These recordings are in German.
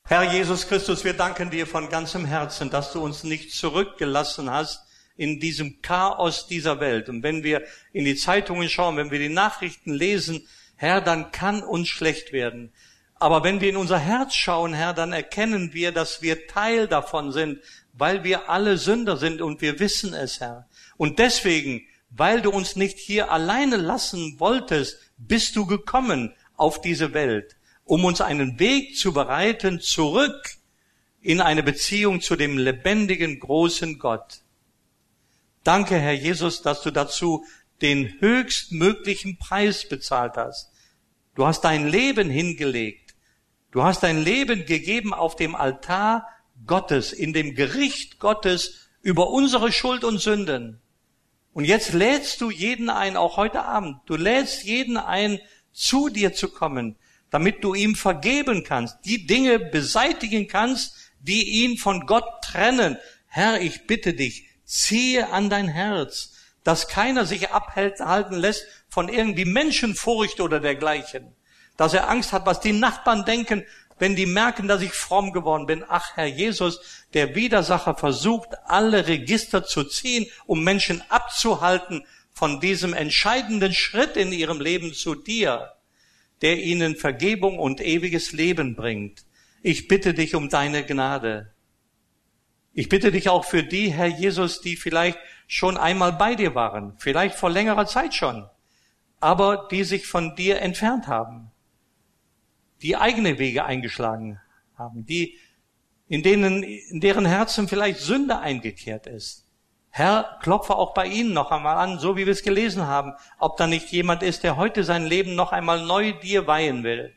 Herr Jesus Christus, wir danken dir von ganzem Herzen, dass du uns nicht zurückgelassen hast in diesem Chaos dieser Welt. Und wenn wir in die Zeitungen schauen, wenn wir die Nachrichten lesen, Herr, dann kann uns schlecht werden. Aber wenn wir in unser Herz schauen, Herr, dann erkennen wir, dass wir Teil davon sind, weil wir alle Sünder sind und wir wissen es, Herr. Und deswegen, weil du uns nicht hier alleine lassen wolltest, bist du gekommen auf diese Welt, um uns einen Weg zu bereiten, zurück in eine Beziehung zu dem lebendigen, großen Gott. Danke, Herr Jesus, dass du dazu den höchstmöglichen Preis bezahlt hast. Du hast dein Leben hingelegt. Du hast dein Leben gegeben auf dem Altar Gottes, in dem Gericht Gottes über unsere Schuld und Sünden. Und jetzt lädst du jeden ein, auch heute Abend, du lädst jeden ein, zu dir zu kommen, damit du ihm vergeben kannst, die Dinge beseitigen kannst, die ihn von Gott trennen. Herr, ich bitte dich, ziehe an dein Herz, dass keiner sich abhalten lässt von irgendwie Menschenfurcht oder dergleichen, dass er Angst hat, was die Nachbarn denken, wenn die merken, dass ich fromm geworden bin. Ach, Herr Jesus, der Widersacher versucht, alle Register zu ziehen, um Menschen abzuhalten von diesem entscheidenden Schritt in ihrem Leben zu dir, der ihnen Vergebung und ewiges Leben bringt. Ich bitte dich um deine Gnade. Ich bitte dich auch für die, Herr Jesus, die vielleicht schon einmal bei dir waren, vielleicht vor längerer Zeit schon, aber die sich von dir entfernt haben, die eigene Wege eingeschlagen haben, in deren Herzen vielleicht Sünde eingekehrt ist. Herr, klopfe auch bei ihnen noch einmal an, so wie wir es gelesen haben, ob da nicht jemand ist, der heute sein Leben noch einmal neu dir weihen will.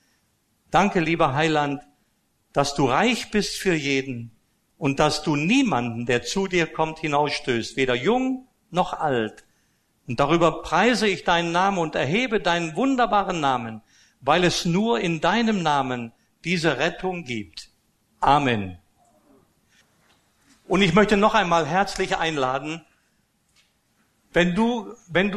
Danke, lieber Heiland, dass du reich bist für jeden und dass du niemanden, der zu dir kommt, hinausstößt, weder jung noch alt. Und darüber preise ich deinen Namen und erhebe deinen wunderbaren Namen, weil es nur in deinem Namen diese Rettung gibt. Amen. Und ich möchte noch einmal herzlich einladen, wenn du